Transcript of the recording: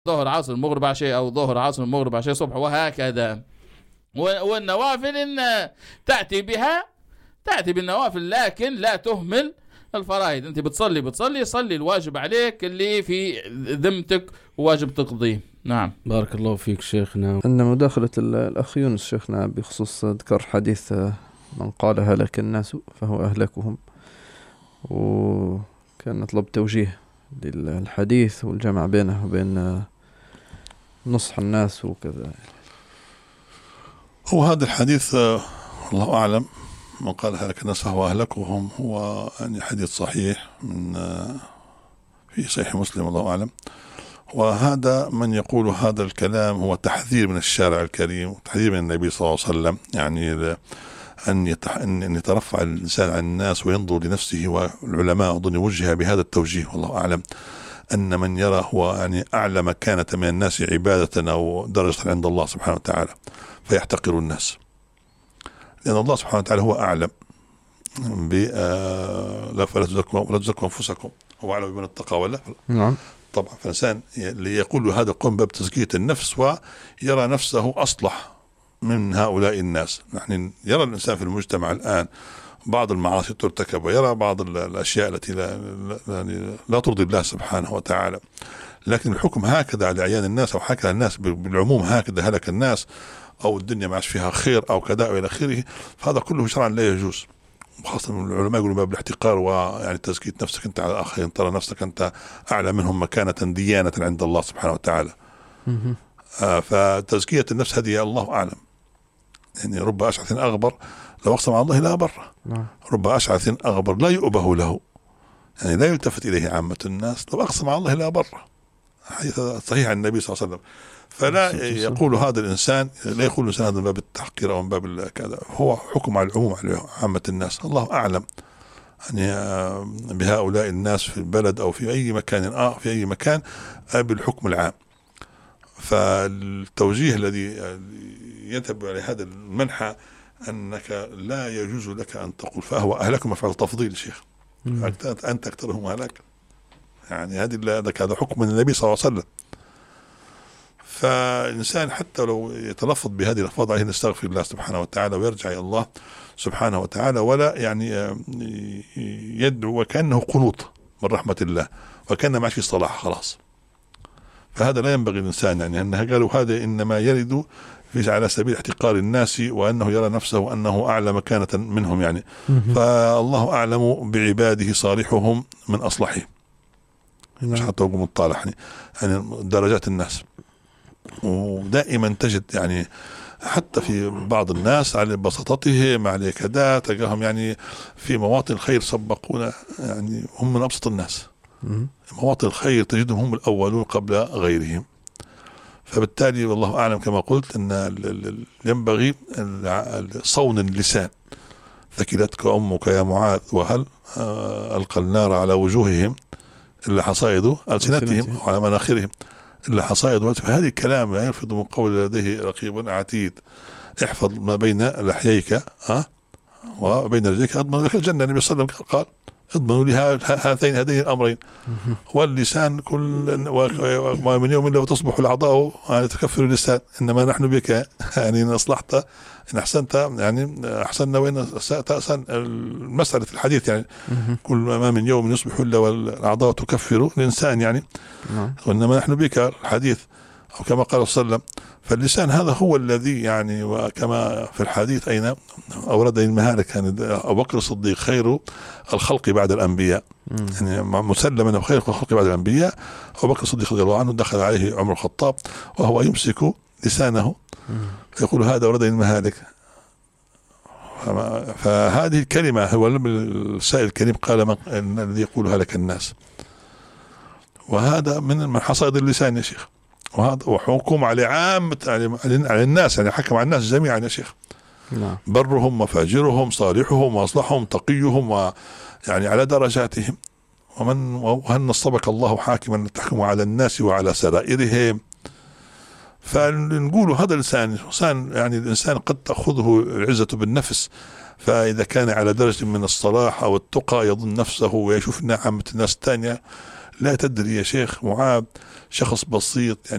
ظهر عصر المغرب عشاء، أو ظهر عصر المغرب عشاء صبح، وهكذا. والنوافل إن تأتي بالنوافل، لكن لا تهمل الفرائض. أنت بتصلي صلي الواجب عليك اللي في ذمتك وواجب تقضيه. نعم. بارك الله فيك شيخنا. أن مداخلة الأخ يونس شيخنا بخصوص ذكر حديث من قال هلك الناس فهو أهلكهم، وكان نطلب توجيه للحديث والجمع بينه وبين نصح الناس وكذا. هو هذا الحديث الله أعلم من قال هلك الناس فهو أهلكهم، هو يعني حديث صحيح من في صحيح مسلم الله أعلم. وهذا من يقول هذا الكلام هو تحذير من الشارع الكريم وتحذير من النبي صلى الله عليه وسلم، يعني أن يترفع الإنسان عن الناس وينظر لنفسه. والعلماء أظن وجه بهذا التوجيه والله أعلم، أن من يرى هو يعني أعلى مكانة من الناس عبادة أو درجة عند الله سبحانه وتعالى فيحتقر الناس، لأن الله سبحانه وتعالى هو أعلم فلا تزكوا أنفسكم هو أعلم بمن اتقى ولا. نعم طبعا. فالإنسان اللي يقول هذا يقوم باب تزكية النفس ويرى نفسه أصلح من هؤلاء الناس. نحن يرى الإنسان في المجتمع الآن بعض المعاصي ترتكب، ويرى بعض الأشياء التي لا ترضي الله سبحانه وتعالى، لكن الحكم هكذا على عيان الناس، أو هكذا الناس بالعموم هكذا هلك الناس، أو الدنيا ما عادش فيها خير أو كذا إلى آخره، فهذا كله شرعا لا يجوز. وخاصة العلماء يقولوا باب الاحتقار ويعني تزكية نفسك أنت على الآخرين، ترى نفسك أنت أعلى منهم مكانة ديانة عند الله سبحانه وتعالى. فتزكية النفس هذه الله أعلم. يعني رب أشعث أغبر لو أقسم على الله لا بره، رب أشعث أغبر لا يؤبه له، يعني لا يلتفت إليه عامة الناس، لو أقسم على الله لا بره. حديث صحيح عن النبي صلى الله عليه وسلم. فلا يقول هذا الإنسان، لا يقول الإنسان هذا من باب التحقير أو من باب كذا، هو حكم على العموم على عامة الناس. الله أعلم يعني بهؤلاء الناس في البلد أو في أي مكان في أي مكان بالحكم العام. فالتوجيه الذي يذهب على هذا المنحى أنك لا يجوز لك أن تقول فهو أهلكم مفعل تفضيل شيخ، أنت أكثرهم هلاكا، يعني هذا حكم من النبي صلى الله عليه وسلم. فالإنسان حتى لو يتلفظ بهذه الألفاظ عليه نستغفر الله سبحانه وتعالى ويرجع إلى الله سبحانه وتعالى، ولا يعني يدعو وكأنه قنوط من رحمة الله، وكأنه ما في صلاح خلاص. فهذا لا ينبغي الإنسان، يعني أنها قالوا هذا إنما يرد على سبيل احتقار الناس، وأنه يرى نفسه أنه أعلى مكانة منهم يعني. فالله أعلم بعباده صالحهم من أصلحهم، مش حتى أقول مطالح يعني درجات الناس. ودائما تجد يعني حتى في بعض الناس على بساطتهم على كذا تلقاهم يعني في مواطن الخير سبقونا، يعني هم من أبسط الناس. مواطن الخير تجدهم هم الأولون قبل غيرهم. فبالتالي والله أعلم كما قلت أن ينبغي صون اللسان. ثكلتك أمك يا معاذ وهل ألقى النار على وجوههم إلا حصائد ألسنتهم وعلى مناخرهم إلا حصائد. فهذه الكلام لا يلفظ من قول لديه رقيب عتيد. احفظ ما بين لحييك وبين رجليك أضمن لك الجنة. النبي صلى الله عليه وسلم قال اضمنوا لي هذين الأمرين. واللسان ومن يوم إلا وتصبح الأعضاء تكفر اللسان. إنما نحن بك يعني إن أصلحت إن أحسنت يعني أحسننا وإن تأسن المسألة الحديث يعني كل ما من يوم يصبح إلا والأعضاء تكفر الإنسان يعني. وإنما نحن بك الحديث أو كما قال صلى الله عليه وسلم. فاللسان هذا هو الذي يعني وكما في الحديث أين أورد المهالك يعني أبو بكر الصديق خير الخلق بعد الأنبياء، يعني مسلم أنه خير الخلق بعد الأنبياء. أبو بكر الصديق رضي الله عنه دخل عليه عمر الخطاب وهو يمسك لسانه يقول هذا أورد المهالك. فهذه الكلمة هو السائل الكريم قال الذي يقول هلك الناس، وهذا من حصائد اللسان يا شيخ. وهذا وحكم على عامة على الناس، يعني حكم على الناس جميعا يا شيخ. برهم وفاجرهم صالحهم واصلحهم تقيهم ويعني على درجاتهم. وهل نصبك الله حاكما تحكم على الناس وعلى سرائرهم. فنقول هذا الإنسان يعني الإنسان قد تأخذه العزة بالنفس، فإذا كان على درجة من الصلاح أو التقى يظن نفسه ويشوف عامة الناس الثانية لا تدري يا شيخ معاذ، شخص بسيط يعني